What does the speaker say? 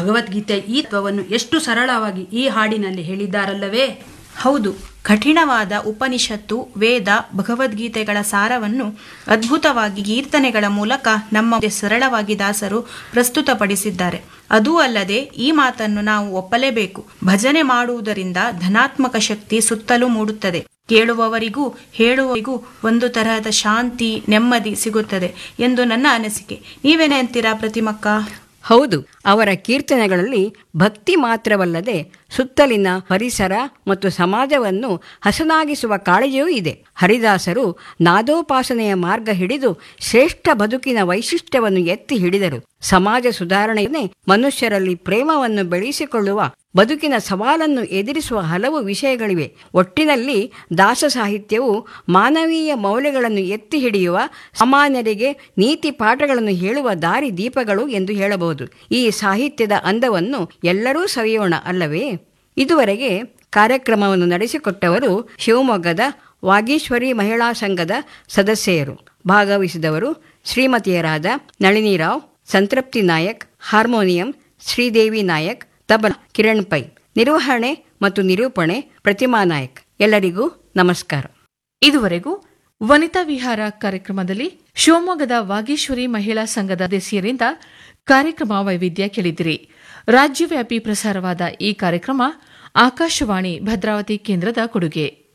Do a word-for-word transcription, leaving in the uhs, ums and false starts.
ಭಗವದ್ಗೀತೆ ಈ ತತ್ವವನ್ನು ಎಷ್ಟು ಸರಳವಾಗಿ ಈ ಹಾಡಿನಲ್ಲಿ ಹೇಳಿದ್ದಾರಲ್ಲವೇ. ಹೌದು, ಕಠಿಣವಾದ ಉಪನಿಷತ್ತು, ವೇದ, ಭಗವದ್ಗೀತೆಗಳ ಸಾರವನ್ನು ಅದ್ಭುತವಾಗಿ ಕೀರ್ತನೆಗಳ ಮೂಲಕ ನಮ್ಮ ಮುಂದೆ ಸರಳವಾಗಿ ದಾಸರು ಪ್ರಸ್ತುತಪಡಿಸಿದ್ದಾರೆ. ಅದೂ ಅಲ್ಲದೆ ಈ ಮಾತನ್ನು ನಾವು ಒಪ್ಪಲೇಬೇಕು. ಭಜನೆ ಮಾಡುವುದರಿಂದ ಧನಾತ್ಮಕ ಶಕ್ತಿ ಸುತ್ತಲೂ ಮೂಡುತ್ತದೆ. ಕೇಳುವವರಿಗೂ ಹೇಳುವವರಿಗೂ ಒಂದು ತರಹದ ಶಾಂತಿ, ನೆಮ್ಮದಿ ಸಿಗುತ್ತದೆ ಎಂದು ನನ್ನ ಅನಿಸಿಕೆ. ನೀವೇನೇ ಅಂತೀರಾ ಪ್ರತಿಮಕ್ಕ? ಹೌದು, ಅವರ ಕೀರ್ತನೆಗಳಲ್ಲಿ ಭಕ್ತಿ ಮಾತ್ರವಲ್ಲದೆ ಸುತ್ತಲಿನ ಪರಿಸರ ಮತ್ತು ಸಮಾಜವನ್ನು ಹಸನಾಗಿಸುವ ಕಾಳಜಿಯೂ ಇದೆ. ಹರಿದಾಸರು ನಾದೋಪಾಸನೆಯ ಮಾರ್ಗ ಹಿಡಿದು ಶ್ರೇಷ್ಠ ಬದುಕಿನ ವೈಶಿಷ್ಟ್ಯವನ್ನು ಎತ್ತಿ ಹಿಡಿದರು. ಸಮಾಜ ಸುಧಾರಣೆಯನ್ನೇ ಮನುಷ್ಯರಲ್ಲಿ ಪ್ರೇಮವನ್ನು ಬೆಳೆಸಿಕೊಳ್ಳುವ, ಬದುಕಿನ ಸವಾಲನ್ನು ಎದುರಿಸುವ ಹಲವು ವಿಷಯಗಳಿವೆ. ಒಟ್ಟಿನಲ್ಲಿ ದಾಸ ಸಾಹಿತ್ಯವು ಮಾನವೀಯ ಮೌಲ್ಯಗಳನ್ನು ಎತ್ತಿ ಹಿಡಿಯುವ, ಸಾಮಾನ್ಯರಿಗೆ ನೀತಿ ಪಾಠಗಳನ್ನು ಹೇಳುವ ದಾರಿ ದೀಪಗಳು ಎಂದು ಹೇಳಬಹುದು. ಈ ಸಾಹಿತ್ಯದ ಅಂದವನ್ನು ಎಲ್ಲರೂ ಸವಿಯೋಣ ಅಲ್ಲವೇ? ಇದುವರೆಗೆ ಕಾರ್ಯಕ್ರಮವನ್ನು ನಡೆಸಿಕೊಟ್ಟವರು ಶಿವಮೊಗ್ಗದ ವಾಗೀಶ್ವರಿ ಮಹಿಳಾ ಸಂಘದ ಸದಸ್ಯರು. ಭಾಗವಹಿಸಿದವರು ಶ್ರೀಮತಿಯರಾದ ನಳಿನಿರಾವ್, ಸಂತೃಪ್ತಿ ನಾಯಕ್, ಹಾರ್ಮೋನಿಯಂ ಶ್ರೀದೇವಿ ನಾಯಕ್, ತಬಲಾ ಕಿರಣ್ ಪೈ, ನಿರ್ವಹಣೆ ಮತ್ತು ನಿರೂಪಣೆ ಪ್ರತಿಮಾ ನಾಯಕ್. ಎಲ್ಲರಿಗೂ ನಮಸ್ಕಾರ. ಇದುವರೆಗೂ ವನಿತಾ ವಿಹಾರ ಕಾರ್ಯಕ್ರಮದಲ್ಲಿ ಶಿವಮೊಗ್ಗದ ವಾಗೀಶ್ವರಿ ಮಹಿಳಾ ಸಂಘದ ಸದಸ್ಯರಿಂದ ಕಾರ್ಯಕ್ರಮ ವೈವಿಧ್ಯ ಕೇಳಿದಿರಿ. ರಾಜ್ಯವ್ಯಾಪಿ ಪ್ರಸಾರವಾದ ಈ ಕಾರ್ಯಕ್ರಮ ಆಕಾಶವಾಣಿ ಭದ್ರಾವತಿ ಕೇಂದ್ರದ ಕೊಡುಗೆ.